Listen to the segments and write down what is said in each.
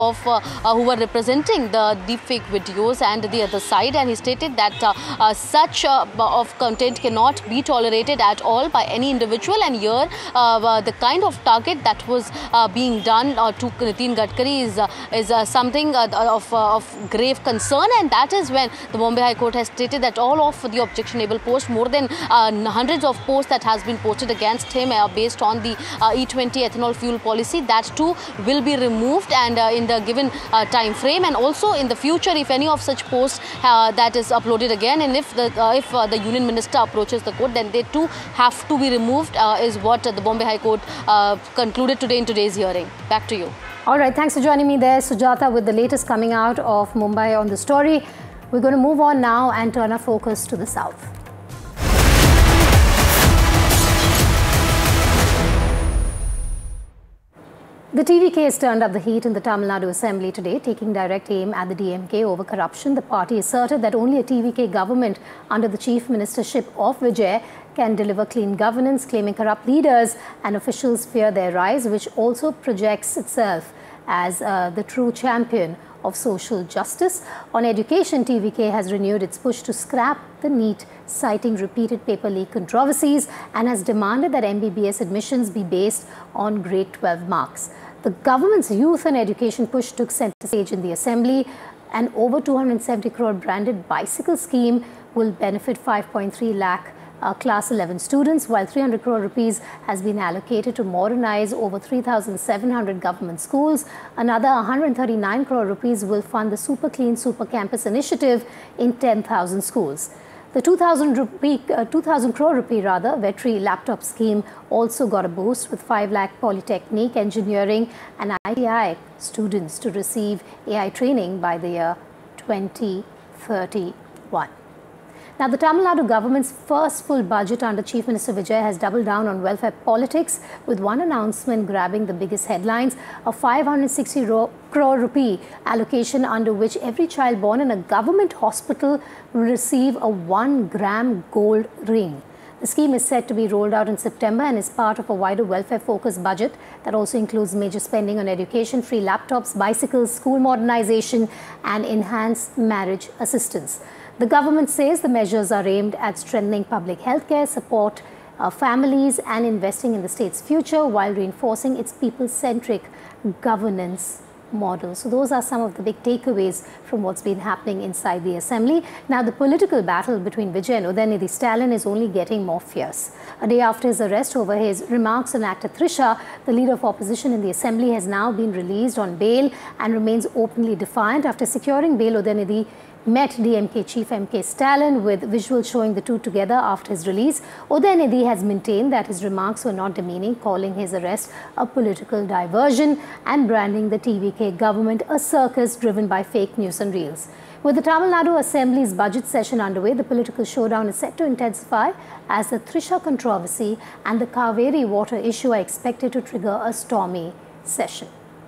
of who were representing the deepfake videos and the other side, and he stated that such of content cannot be tolerated at all by any individual. And here the kind of target that was being done to Nitin Gadkari is something of grave concern, and that is when the Bombay High Court has stated that all of the objectionable posts, more than hundreds of posts that has been posted against him based on the E20 ethanol fuel policy, that too will be removed, and in the given time frame, and also in the future, if any of such posts that is uploaded again, and if the Union Minister approaches the court, then they too have to be removed, is what the Bombay High Court concluded today in today's hearing. Back to you. All right, thanks for joining me there, Sujata, with the latest coming out of Mumbai on the story. We're going to move on now and turn our focus to the south. The TV case turned up the heat in the Tamil Nadu Assembly today, taking direct aim at the DMK over corruption. The party asserted that only a TVK government under the chief ministership of Vijay can deliver clean governance, claiming corrupt leaders and officials fear their rise, which also projects itself as the true champion of social justice. On education, TVK has renewed its push to scrap the NEET, citing repeated paper leak controversies, and has demanded that MBBS admissions be based on grade 12 marks. The government's youth and education push took center stage in the assembly. An over 270 crore branded bicycle scheme will benefit 5.3 lakh class 11 students, while 300 crore rupees has been allocated to modernize over 3,700 government schools. Another 139 crore rupees will fund the Super Clean Super Campus initiative in 10,000 schools. The 2,000 crore rupee veterinary laptop scheme also got a boost, with 5 lakh Polytechnic, Engineering and ITI students to receive AI training by the year 2031. Now, the Tamil Nadu government's first full budget under Chief Minister Vijay has doubled down on welfare politics, with one announcement grabbing the biggest headlines: a 560 crore rupee allocation under which every child born in a government hospital will receive a 1-gram gold ring. The scheme is set to be rolled out in September and is part of a wider welfare-focused budget that also includes major spending on education, free laptops, bicycles, school modernization and enhanced marriage assistance. The government says the measures are aimed at strengthening public healthcare, support families and investing in the state's future while reinforcing its people-centric governance model. So those are some of the big takeaways from what's been happening inside the assembly. Now, the political battle between Vijay and Udayanidhi Stalin is only getting more fierce. A day after his arrest over his remarks on actor Trisha, the leader of opposition in the assembly has now been released on bail and remains openly defiant. After securing bail, Udayanidhi met DMK chief MK Stalin, with visuals showing the two together after his release. Udayanidhi has maintained that his remarks were not demeaning, calling his arrest a political diversion and branding the TVK government a circus driven by fake news and reels. With the Tamil Nadu Assembly's budget session underway, the political showdown is set to intensify as the Trisha controversy and the Kaveri water issue are expected to trigger a stormy session.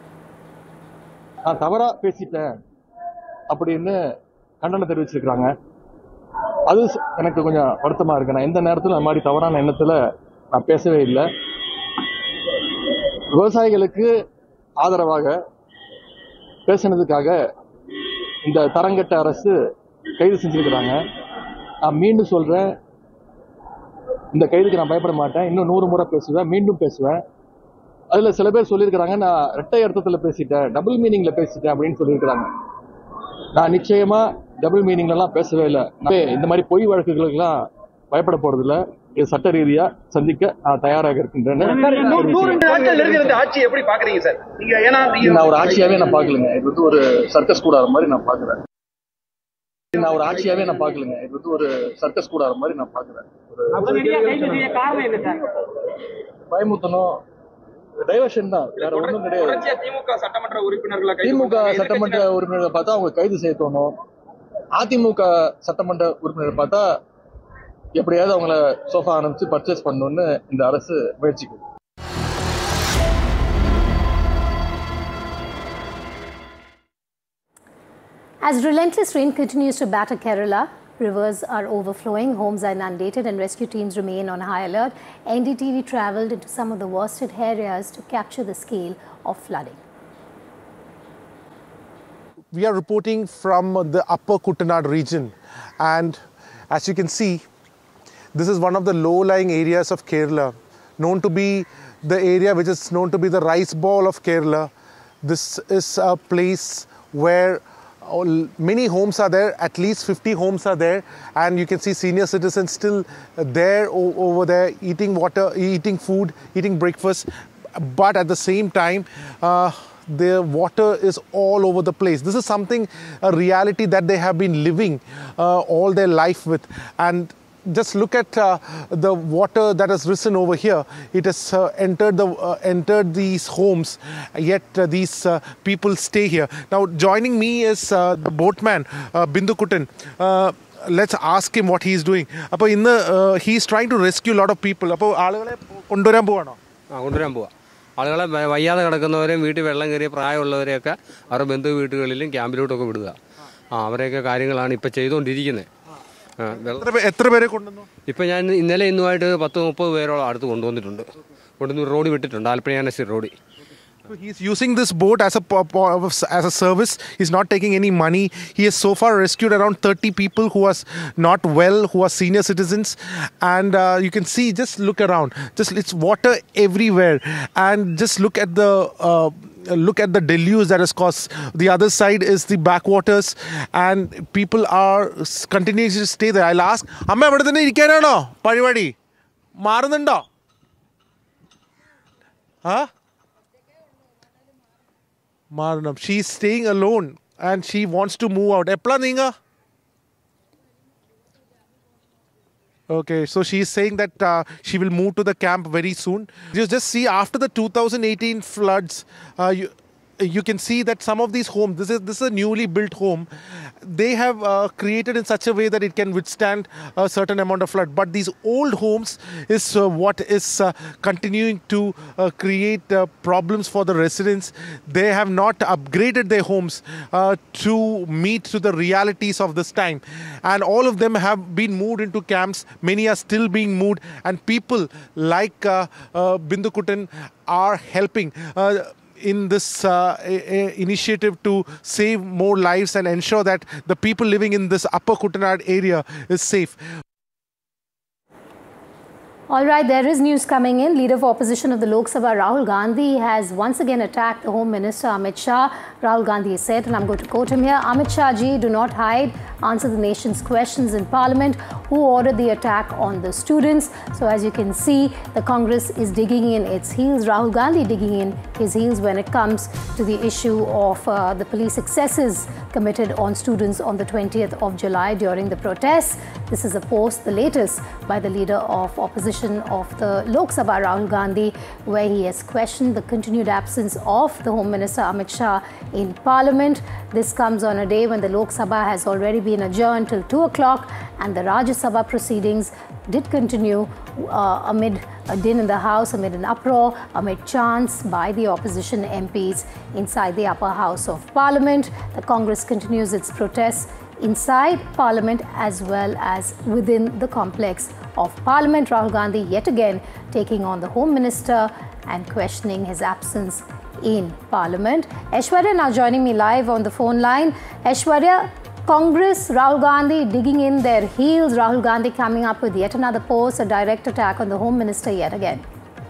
கண்டனம் தெரிவிச்சிருக்காங்க. அது எனக்கு கொஞ்சம் வருத்தமா இருக்கு. நான் எந்த நேரத்துல அந்த மாதிரி தவறான எண்ணத்துல நான் பேசவே இல்லை. விவசாயிகளுக்கு ஆதரவாக பேசினதுக்காக இந்த தரங்கட்ட அரசு கைது செஞ்சிருக்கிறாங்க. நான் மீண்டும் சொல்றேன், இந்த கைதுக்கு நான் பயப்பட மாட்டேன். இன்னும் 100 முறை பேசுவேன், மீண்டும் பேசுவேன். அதுல சில பேர் சொல்லியிருக்கிறாங்க, நான் இரட்டை அர்த்தத்துல பேசிட்டேன், டபுள் மீனிங்ல பேசிட்டேன் அப்படின்னு சொல்லியிருக்கிறாங்க. நான் நிச்சயமா டபுள் மீனிங்லாம் பேசவே இல்லை. இந்த மாதிரி பொய் வழக்குகளுக்கெல்லாம் பயப்பட போறதில்ல. இது சட்ட ரீதியா சந்திக்க நான் தயாராக இருக்கின்றேன். நான் ஒரு ஆட்சியாவே நான் பாக்கலங்க. இது வந்து ஒரு சர்க்கஸ் கூடாத மாதிரி நான் பாக்குறேன். நான் ஒரு ஆட்சியாவே நான் பாக்கலங்க. இது வந்து ஒரு சர்க்கஸ் கூடாத மாதிரி நான் பாக்குறேன். பயமுத்தணும், டைவர்ஷன் தான், வேற ஒன்றும் கிடையாது. திமுக சட்டமன்ற உறுப்பினர்களை பார்த்தா அவங்க கைது செய்ய தோணும். அதிமுக சட்டமன்ற உறுப்பினரை பார்த்தா எப்படியாவது அவங்கள சோஃபா அனுப்பிச்சு பர்ச்சேஸ் பண்ணணும்னு இந்த அரசு முயற்சிக்குது. As relentless rain continues to batter Kerala, rivers are overflowing, homes are inundated and rescue teams remain on high alert. NDTV travelled into some of the worst hit areas to capture the scale of flooding. We are reporting from the Upper Kuttanad region, and as you can see, this is one of the low-lying areas of Kerala, known to be the area which is known to be the rice bowl of Kerala. This is a place where many homes are there, at least 50 homes are there, and you can see senior citizens still there over there eating water, eating food, eating breakfast, but at the same time the water is all over the place. This is something, a reality that they have been living all their life with. And just look at the water that has risen over here. It has entered these homes, yet these people stay here. Now joining me is the boatman Bindu Kuttan. Let's ask him what he is doing. He is trying to rescue a lot of people. ആളുകളെ വയ്യാതെ കിടക്കുന്നവരെയും വീട്ടിൽ വെള്ളം കയറിയ പ്രായമുള്ളവരെയൊക്കെ അവരുടെ ബന്ധു വീടുകളിലും ക്യാമ്പിലോട്ടൊക്കെ വിടുക. അവരെയൊക്കെ കാര്യങ്ങളാണ് ഇപ്പോൾ ചെയ്തുകൊണ്ടിരിക്കുന്നത്. എത്ര പേരെ കൊണ്ടുവന്നു? ഇപ്പം ഞാൻ ഇന്നലെ ഇന്നുമായിട്ട് 10-30 പേരോളം അടുത്ത് കൊണ്ടുവന്നിട്ടുണ്ട്. റോഡ് വിട്ടിട്ടുണ്ട്, Alappuzha road. He's using this boat as a service. He's not taking any money. He has so far rescued around 30 people who are not well, who are senior citizens. And you can see, just look around. It's water everywhere. And just look at the deluge that has caused. The other side is the backwaters, and people are continuing to stay there. I'll ask, Amma, where are you going? Parivadi? Marundundo? Huh? Maranam. She's staying alone and she wants to move out. Epla ninga? Okay, so she is saying that she will move to the camp very soon. You just see, after the 2018 floods, you can see that some of these homes, this is a newly built home, they have created in such a way that it can withstand a certain amount of flood. But these old homes is what is continuing to create problems for the residents. They have not upgraded their homes to meet to the realities of this time. And all of them have been moved into camps. Many are still being moved. And people like Bindu Kuttan are helping in this initiative to save more lives and ensure that the people living in this Upper Kuttanad area is safe. All right, there is news coming in. Leader of opposition of the Lok Sabha, Rahul Gandhi, has once again attacked the Home Minister Amit Shah. Rahul Gandhi has said, and I'm going to quote him here, "Amit Shah ji, do not hide. Answer the nation's questions in Parliament. Who ordered the attack on the students?" So as you can see, the Congress is digging in its heels. Rahul Gandhi digging in his heels when it comes to the issue of the police excesses committed on students on the 20th of July during the protests. This is a post, the latest, by the leader of opposition of the Lok Sabha, Rahul Gandhi, where he has questioned the continued absence of the Home Minister Amit Shah in Parliament. This comes on a day when the Lok Sabha has already been adjourned till 2 o'clock, and the Rajya Sabha proceedings did continue amid a din in the House, amid an uproar, amid chants by the opposition MPs inside the upper house of Parliament. The Congress continues its protests inside Parliament as well as within the complex of Parliament. Rahul Gandhi yet again taking on the Home Minister and questioning his absence in Parliament. Aishwarya now joining me live on the phone line. Aishwarya, Congress, Rahul Gandhi digging in their heels. Rahul Gandhi coming up with yet another post, a direct attack on the Home Minister yet again.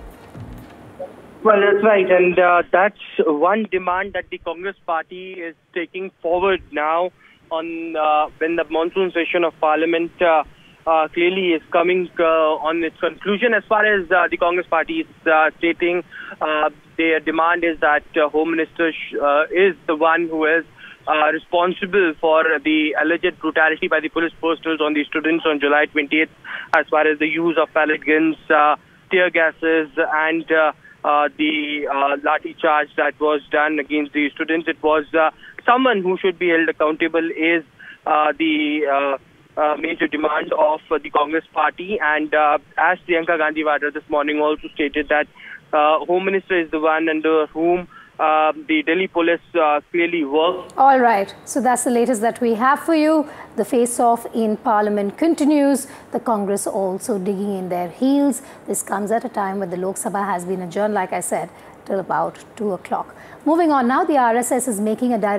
Well, that's right. And that's one demand that the Congress party is taking forward now on when the monsoon session of Parliament clearly is coming on its conclusion. As far as the Congress party is stating, their demand is that Home Minister is the one who is responsible for the alleged brutality by the police personnel on the students on July 20th, as far as the use of pellet guns, tear gases, and the lathi charge that was done against the students. It was someone who should be held accountable is the major demand of the Congress party. And as Priyanka Gandhi Vadra this morning also stated that Home Minister is the one under whom the Delhi police clearly work. All right. So that's the latest that we have for you. The face-off in Parliament continues. The Congress also digging in their heels. This comes at a time when the Lok Sabha has been adjourned, like I said, till about 2 o'clock. Moving on now, the RSS is making a direct